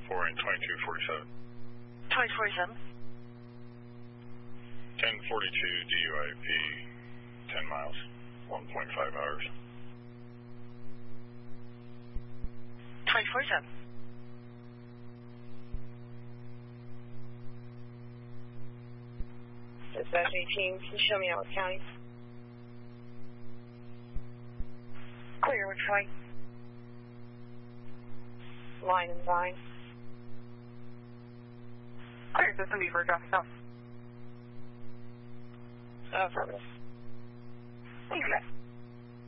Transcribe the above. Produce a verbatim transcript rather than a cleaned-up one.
four and twenty-two forty-seven. twenty forty-seven. ten forty-two D U I P, ten miles, one point five hours. twenty forty-seven. Dispatch eighteen, can you show me Ellis County? Clear, which way? Line and Vine. Clear, system B for a traffic stop. Affirmative. Thank you, guys.